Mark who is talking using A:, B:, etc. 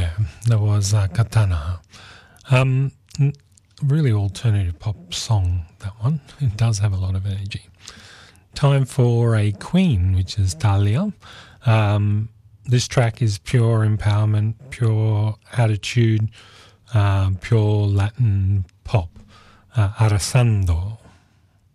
A: Yeah, that was Katana. Really alternative pop song, that one. It does have a lot of energy. Time for a Queen, which is Talia. This track is pure empowerment, pure attitude, pure Latin pop. Arrasando